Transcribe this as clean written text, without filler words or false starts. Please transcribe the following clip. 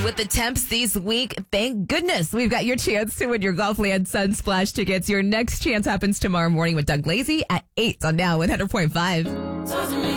With the temps these week, thank goodness we've got your chance to win your Golfland Sunsplash tickets. Your next chance happens tomorrow morning with Doug Lazy at 8 on Now 100.5.